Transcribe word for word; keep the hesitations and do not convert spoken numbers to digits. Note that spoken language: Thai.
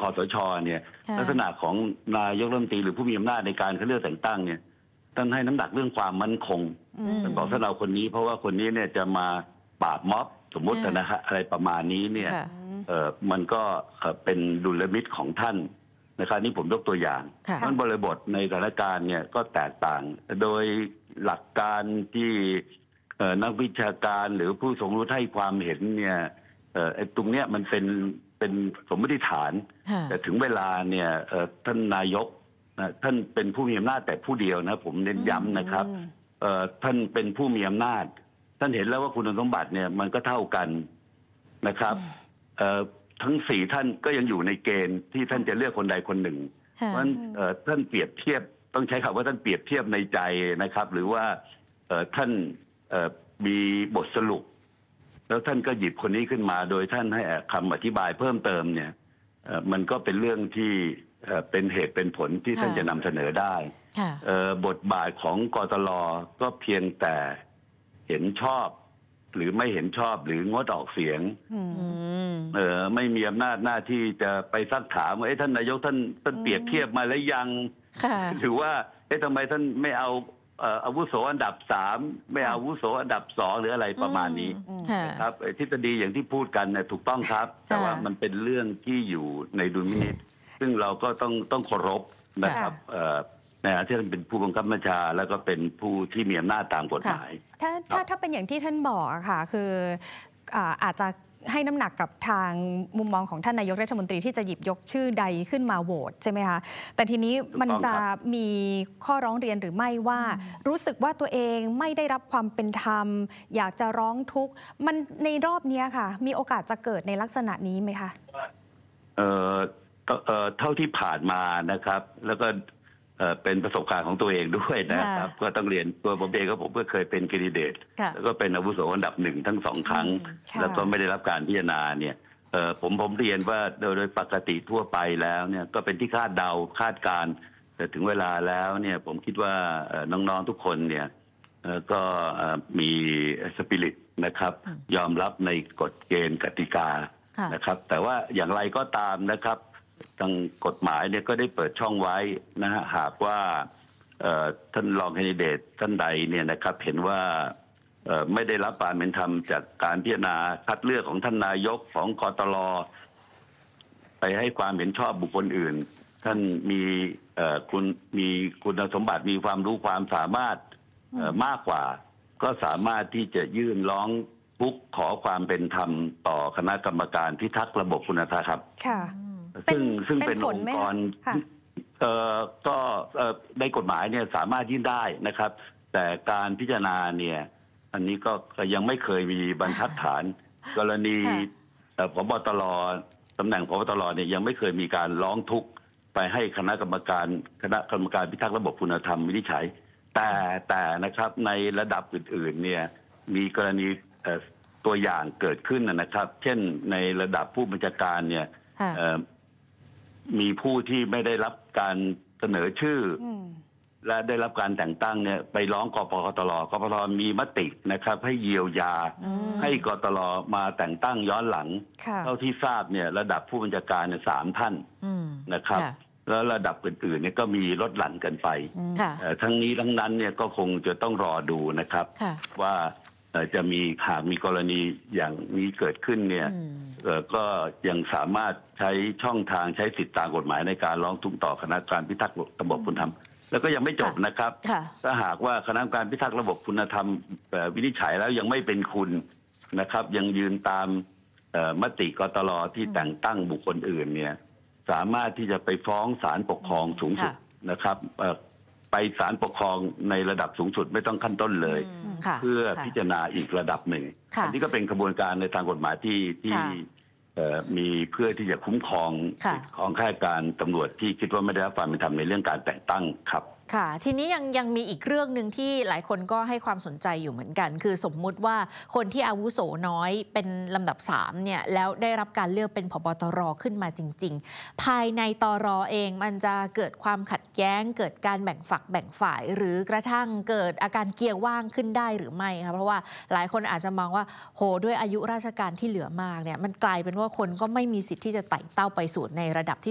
คสช.เนี่ยลักษณะของนายกรัฐมนตรีหรือผู้มีอำนาจในการคัดเลือกแต่งตั้งเนี่ยท่านให้น้ำหนักเรื่องความมั่นคงท่านบอกท่านเอาคนนี้เพราะว่าคนนี้เนี่ยจะมาปราบม็อบสมมตินะฮะอะไรประมาณนี้เนี่ยเออมันก็เป็นดุลมิตของท่านนะครับนี่ผมยกตัวอย่างมันบริบทในสถานการณ์เนี่ยก็แตกต่างโดยหลักการที่นักวิชาการหรือผู้ทรงรู้ให้ความเห็นเนี่ยไอ้ตรงเนี้ยมันเป็นเป็นสมมติฐานแต่ถึงเวลาเนี่ยท่านนายกท่านเป็นผู้มีอำนาจแต่ผู้เดียวนะผมเน้นย้ำนะครับท่านเป็นผู้มีอำนาจท่านเห็นแล้วว่าคุณสมบัติเนี่ยมันก็เท่ากันนะครับทั้งสี่ท่านก็ยังอยู่ในเกณฑ์ที่ท่านจะเลือกคนใดคนหนึ่งเพราะฉะนั้นท่านเปรียบเทียบต้องใช้คำว่าท่านเปรียบเทียบในใจนะครับหรือว่าท่านมีบทสรุปแล้วท่านก็หยิบคนนี้ขึ้นมาโดยท่านให้คำอธิบายเพิ่มเติมเนี่ยมันก็เป็นเรื่องที่เป็นเหตุเป็นผลที่ท่านจะนำเสนอได้บทบาทของกตล.ก็เพียงแต่เห็นชอบหรือไม่เห็นชอบหรืองดออกเสียงเออไม่มีอำนาจหน้าที่จะไปซักถามว่าท่านนายกท่านท่านเปรียบเทียบมาแล้วยังหรือว่าเอ๊ะทำไมท่านไม่เอาอาวุโสอันดับสามไม่เอาอาวุโสอันดับสองหรืออะไรประมาณนี้นะครับทฤษฎีอย่างที่พูดกันเนี่ยถูกต้องครับแต่ว่ามันเป็นเรื่องที่อยู่ในดุลพินิจซึ่งเราก็ต้องต้องเคารพนะครับนะที่ท่านเป็นผู้บังคับบัญชาแล้วก็เป็นผู้ที่มีอำนาจตามกฎหมายถ้าถ้าถ้าเป็นอย่างที่ท่านบอกอะค่ะคืออาจจะให้น้ำหนักกับทางมุมมองของท่านนายกรัฐมนตรีที่จะหยิบยกชื่อใดขึ้นมาโหวตใช่ไหมคะแต่ทีนี้มันจะมีข้อร้องเรียนหรือไม่ว่ารู้สึกว่าตัวเองไม่ได้รับความเป็นธรรมอยากจะร้องทุกข์มันในรอบนี้ค่ะมีโอกาสจะเกิดในลักษณะนี้ไหมคะเอ่อเท่าที่ผ่านมานะครับแล้วก็เป็นประสบการณ์ของตัวเองด้วยนะครับก็ต้องเรียนตัวผมเองก็ผมก็เคยเป็นแคนดิเดตแล้วก็เป็นอาวุโสอันดับหนึ่งทั้งสองครั้งแล้วก็ไม่ได้รับการพิจารณาเนี่ยผมผมเรียนว่าโดยโดยปกติทั่วไปแล้วเนี่ยก็เป็นที่คาดเดาคาดการแต่ถึงเวลาแล้วเนี่ยผมคิดว่าน้องๆทุกคนเนี่ยก็มีสปิริตนะครับยอมรับในกฎเกณฑ์กติกานะครับแต่ว่าอย่างไรก็ตามนะครับทางกฎหมายเนี่ยก็ได้เปิดช่องไว้นะฮะหากว่าท่านรองแคนดิเดตท่านใดเนี่ยนะครับเห็นว่าไม่ได้รับความเป็นธรรมจากการพิจารณาคัดเลือกของท่านนายกของกตล.ไปให้ความเห็นชอบบุคคลอื่นท่านมีคุณมีคุณสมบัติมีความรู้ความสามารถมากกว่าก็สามารถที่จะยื่นร้องทุกข์ขอความเป็นธรรมต่อคณะกรรมการพิทักษ์ระบบคุณธรรมซึ่งซึ่งเป็นองค์กรเอ่อก็ในกฎหมายเนี่ยสามารถยื่นได้นะครับแต่การพิจารณาเนี่ยอันนี้ก็ยังไม่เคยมีบรรทัดฐานกรณีผบ.ตร.ตำแหน่งผบ.ตร.เนี่ยยังไม่เคยมีการร้องทุกข์ไปให้คณะกรรมการคณะกรรมการพิทักษ์ระบบคุณธรรมวินิจฉัยแต่แต่นะครับในระดับอื่นๆเนี่ยมีกรณีตัวอย่างเกิดขึ้นนะครับเช่นในระดับผู้บัญชาการเนี่ยมีผู้ที่ไม่ได้รับการเสนอชื่อและได้รับการแต่งตั้งเนี่ยไปร้องกปกตลกปตลมีมตินะครับให้เยียวยาให้กตลมาแต่งตั้งย้อนหลังเท่าที่ทราบเนี่ยระดับผู้บัญชาการเนี่ยสามท่านนะครับแล้วระดับอื่นๆเนี่ยก็มีลดหลั่นกันไปทั้งนี้ทั้งนั้นเนี่ยก็คงจะต้องรอดูนะครับว่าจะมีหากมีกรณีอย่างนี้เกิดขึ้นเนี่ยก็ยังสามารถใช้ช่องทางใช้สิทธิตามกฎหมายในการร้องทุกข์ต่อคณะกรรมการพิทักษ์ระบบคุณธรรมแล้วก็ยังไม่จบนะครับถ้าหากว่าคณะกรรมการพิทักษ์ระบบคุณธรรมวินิจฉัยแล้วยังไม่เป็นคุณนะครับยังยืนตามมติกตลที่แต่งตั้งบุคคลอื่นเนี่ยสามารถที่จะไปฟ้องศาลปกครองสูงสุดนะครับไปศาลปกครองในระดับสูงสุดไม่ต้องขั้นต้นเลยเพื่อพิจารณาอีกระดับหนึ่งอันนี้ก็เป็นกระบวนการในทางกฎหมายที่ที่มีเพื่อที่จะคุ้มครองของข้าราชการตำรวจที่คิดว่าไม่ได้รับความเป็นธรรมในเรื่องการแต่งตั้งครับค่ะทีนี้ยังยังมีอีกเรื่องหนึ่งที่หลายคนก็ให้ความสนใจอยู่เหมือนกันคือสมมุติว่าคนที่อาวุโสน้อยเป็นลำดับสามเนี่ยแล้วได้รับการเลือกเป็นผบ.ตร.ขึ้นมาจริงๆภายในตร.เองมันจะเกิดความขัดแย้งเกิดการแบ่งฝักแบ่งฝ่ายหรือกระทั่งเกิดอาการเกียร์ว่างขึ้นได้หรือไม่คะเพราะว่าหลายคนอาจจะมองว่าโหด้วยอายุราชการที่เหลือมากเนี่ยมันกลายเป็นว่าคนก็ไม่มีสิทธิ์ที่จะไต่เต้าไปสู่ในระดับที่